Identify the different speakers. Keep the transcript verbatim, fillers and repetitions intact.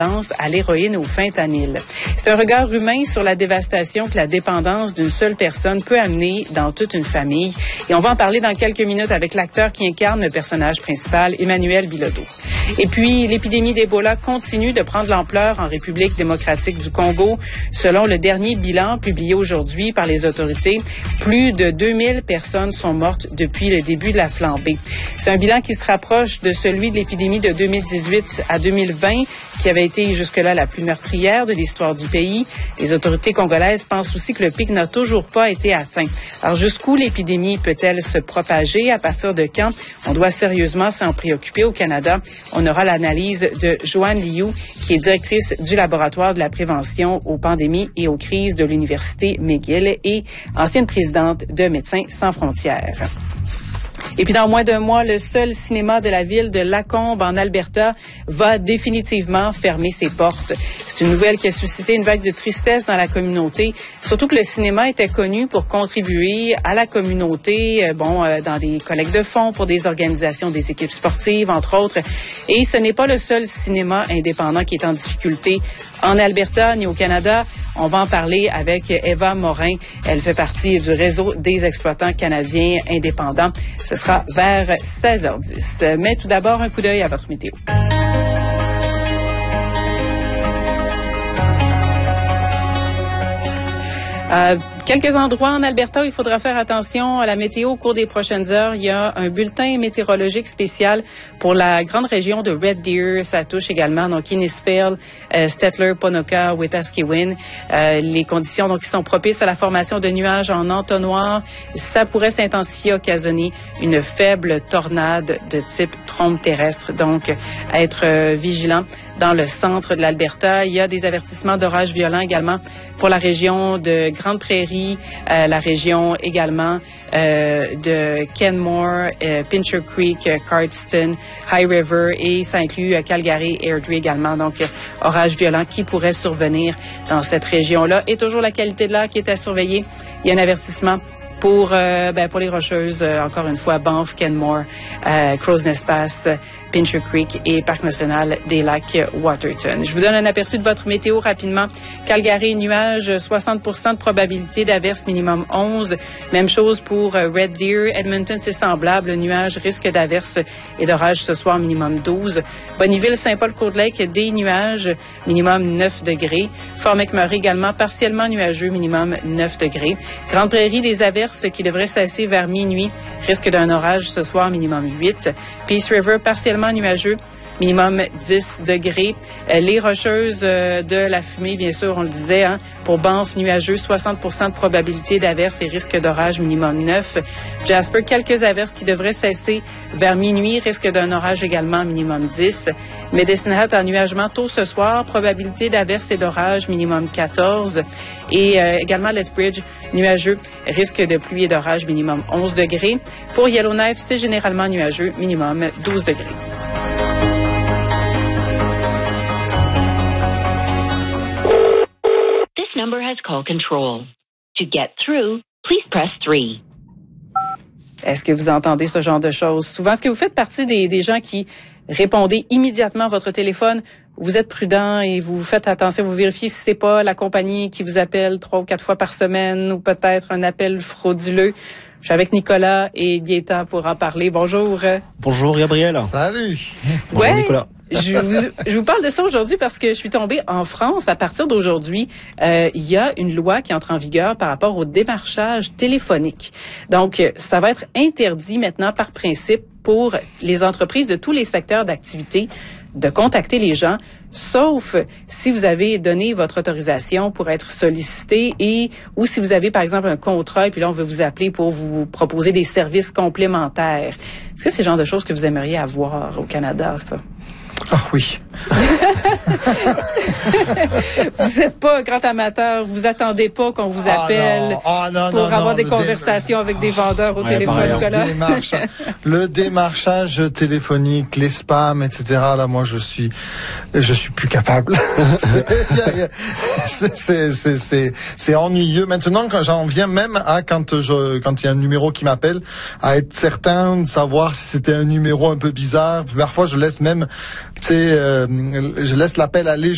Speaker 1: à l'héroïne ou au fentanyl. C'est un regard humain sur la dévastation que la dépendance d'une seule personne peut amener dans toute une famille. Et on va en parler dans quelques minutes avec l'acteur qui incarne le personnage principal, Emmanuel Bilodeau. Et puis, l'épidémie d'Ebola continue de prendre l'ampleur en République démocratique du Congo. Selon le dernier bilan publié aujourd'hui par les autorités, plus de deux mille personnes sont mortes depuis le début de la flambée. C'est un bilan qui se rapproche de celui de l'épidémie de deux mille dix-huit à deux mille vingt, qui avait été jusque-là la plus meurtrière de l'histoire du pays. Les autorités congolaises pensent aussi que le pic n'a toujours pas été atteint. Alors, jusqu'où l'épidémie peut-elle se propager? À partir de quand? On doit sérieusement s'en préoccuper au Canada. On aura l'analyse de Joanne Liu, qui est directrice du laboratoire de la prévention aux pandémies et aux crises de l'Université McGill et ancienne présidente de Médecins sans frontières. Et puis, dans moins d'un mois, le seul cinéma de la ville de Lacombe, en Alberta, va définitivement fermer ses portes. C'est une nouvelle qui a suscité une vague de tristesse dans la communauté, surtout que le cinéma était connu pour contribuer à la communauté, euh, bon, euh, dans des collectes de fonds pour des organisations des équipes sportives, entre autres. Et ce n'est pas le seul cinéma indépendant qui est en difficulté en Alberta ni au Canada. On va en parler avec Eva Morin. Elle fait partie du réseau des exploitants canadiens indépendants. Ce sera vers seize heures dix. Mais tout d'abord, un coup d'œil à votre météo. Euh, quelques endroits en Alberta où il faudra faire attention à la météo au cours des prochaines heures. Il y a un bulletin météorologique spécial pour la grande région de Red Deer. Ça touche également donc Innisfail, euh, Stettler, Ponoka, Wetaskiwin. Euh, les conditions donc qui sont propices à la formation de nuages en entonnoir. Ça pourrait s'intensifier, occasionner une faible tornade de type trombe terrestre. Donc, à être euh, vigilant. Dans le centre de l'Alberta, il y a des avertissements d'orages violents également pour la région de Grande Prairie, euh, la région également euh, de Kenmore, euh, Pincher Creek, euh, Cardston, High River et ça inclut euh, Calgary et Airdrie également. Donc, euh, orages violents qui pourraient survenir dans cette région-là. Et toujours la qualité de l'air qui est à surveiller. Il y a un avertissement pour euh, ben, pour les Rocheuses, euh, encore une fois, Banff, Kenmore, euh, Crow's Nest Pass, Pincher Creek et Parc national des lacs Waterton. Je vous donne un aperçu de votre météo rapidement. Calgary, nuages, soixante pour cent de probabilité d'averse, minimum onze. Même chose pour Red Deer. Edmonton, c'est semblable. Nuages, risque d'averse et d'orage ce soir, minimum douze. Bonneville, Saint-Paul-Court-Lake, des nuages, minimum neuf degrés. Fort McMurray également, partiellement nuageux, minimum neuf degrés. Grande Prairie, des averses qui devraient cesser vers minuit. Risque d'un orage ce soir, minimum huit. Peace River, partiellement nuageux, minimum dix degrés. Les Rocheuses euh, de la fumée, bien sûr, on le disait, hein, pour Banff, nuageux, soixante pour cent de probabilité d'averse et risque d'orage, minimum neuf. Jasper, quelques averses qui devraient cesser vers minuit, risque d'un orage également, minimum dix. Medicine Hat, ennuagement tôt ce soir, probabilité d'averse et d'orage, minimum quatorze. Et euh, également Lethbridge, nuageux, risque de pluie et d'orage, minimum onze degrés. Pour Yellowknife, c'est généralement nuageux, minimum douze degrés.
Speaker 2: Number has call control. To get through, please press three.
Speaker 1: Est-ce que vous entendez ce genre de choses? Souvent, est-ce que vous faites partie des, des gens qui répondez immédiatement à votre téléphone? Vous êtes prudent et vous faites attention, vous vérifiez si c'est pas la compagnie qui vous appelle trois ou quatre fois par semaine ou peut-être un appel frauduleux. Je suis avec Nicolas et Gaëtan pour en parler. Bonjour.
Speaker 3: Bonjour, Gabriel.
Speaker 4: Salut.
Speaker 3: Bonjour,
Speaker 1: ouais.
Speaker 3: Nicolas.
Speaker 1: je, vous, je vous parle de ça aujourd'hui parce que je suis tombée en France. À partir d'aujourd'hui, euh, il y a une loi qui entre en vigueur par rapport au démarchage téléphonique. Donc, ça va être interdit maintenant par principe pour les entreprises de tous les secteurs d'activité de contacter les gens, sauf si vous avez donné votre autorisation pour être sollicité et ou si vous avez, par exemple, un contrat et puis là, on veut vous appeler pour vous proposer des services complémentaires. Est-ce que c'est le genre de choses que vous aimeriez avoir au Canada, ça?
Speaker 4: Ah oui.
Speaker 1: Vous n'êtes pas un grand amateur, vous attendez pas qu'on vous appelle
Speaker 4: ah non. Ah non,
Speaker 1: pour
Speaker 4: non,
Speaker 1: avoir
Speaker 4: non,
Speaker 1: des
Speaker 4: le
Speaker 1: conversations
Speaker 4: dé...
Speaker 1: avec des vendeurs au
Speaker 3: ouais,
Speaker 1: téléphone,
Speaker 3: pareil,
Speaker 1: Nicolas.
Speaker 4: Le, démarche, le démarchage téléphonique, les spams, et cetera. Là, moi, je suis, je suis plus capable. c'est, c'est, c'est, c'est, c'est ennuyeux. Maintenant, quand j'en viens même à quand je, quand il y a un numéro qui m'appelle, à être certain de savoir si c'était un numéro un peu bizarre. Parfois, je laisse même, tu sais, euh, je laisse l'appel aller